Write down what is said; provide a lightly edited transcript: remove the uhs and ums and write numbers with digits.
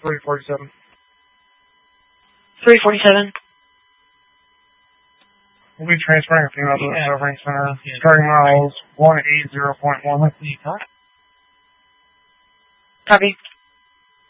347. 347. We'll be transferring a female to the Discovery Center. Starting miles 180.1. Copy.